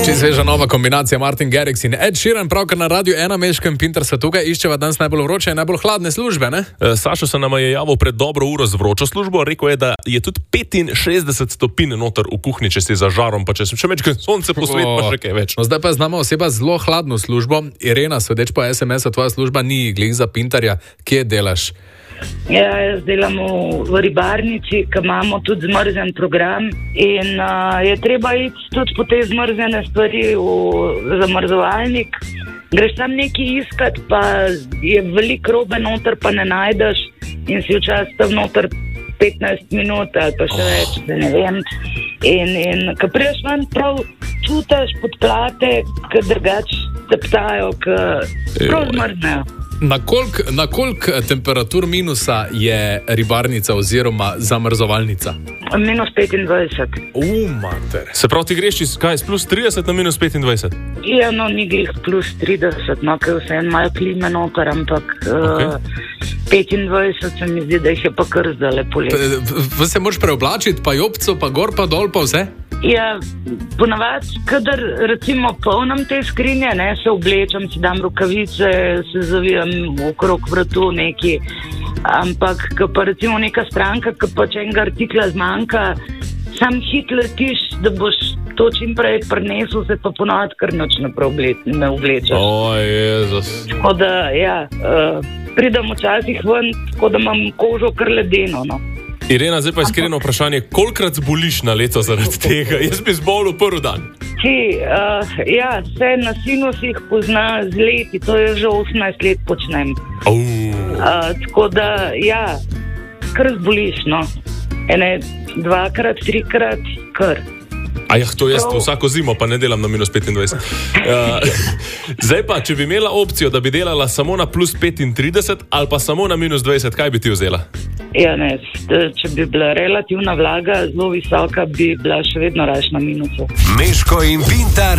Če sveža nova kombinacija Martin Garrix in Ed Sheeran, pravkar na Radiu 1 Meško in Pinter se tukaj iščeva danes najbolj vroče in najbolj hladne službe, ne? Sašo se nama je javil pred dobro uro z vročo službo, rekel je, da je tudi 65 stopinj noter v kuhinji, če si za žarom, pa če sem še večkrat sonce posvet, pa še kaj več. No, zdaj pa znamo oseba zelo hladno službo. Irena, sodeč po SMS-u, tvoja služba ni glih za Pinterja. Kje delaš? Ja, jaz delam v ribarnici, ki imamo tudi zmrzen program in je treba iti tudi po te zmrzene stvari v zamrzovalnik. Greš tam nekaj iskat, pa je veliko robe noter, pa ne najdeš in si včasih tam noter 15 minut ali pa še več, da ne vem. In ko priješ ven, prav čutiš podplate, ki drugače teptajo, ki prav zmrznejo. Na koliko temperatur minusa je ribarnica oziroma zamrzovalnica? Minus 25. Mater. Se pravi, ti greš iz plus 30 na minus 25? Ja, no, ni glih plus 30, no, ker vse en malo klime noter, ampak 25 se mi zdi, da jih je pa kar zdaj lepo leto. Se moraš preoblačiti, pa jopco, pa gor, pa dol, pa vse? Ja, ponavadi, kadar recimo polnem te skrinje, ne, se oblečem, si dam rokavice, se zavijam okrog vratu neki, ampak ko pa recimo neka stranka, ko pa če enega artikla zmanjka, sam hit letiš, da boš to čim prej prinesel, se pa ponavadi kar noč ne oblečeš. O, Jezus. Tako da, ja, pridem včasih ven, tako da imam kožo kar ledeno, no. Irena, zdaj pa iskreno vprašanje, kolikrat zboliš na leto zaradi tega? Jaz bi zbolil prvi dan. Ja, se na sinusih pozna z leti, to je že 18 let počnem. Tako da, ja, kar zboliš, no. Ene 2-krat, 3-krat, kar. To jaz vsako zimo pa ne delam na minus 25. Zdaj pa, če bi imela opcijo, da bi delala samo na plus 35 ali pa samo na minus 20, kaj bi ti vzela? Ja, ne, če bi bila relativna vlaga zelo visoka, bi bila še vedno raje na minusu. Meško in Pintar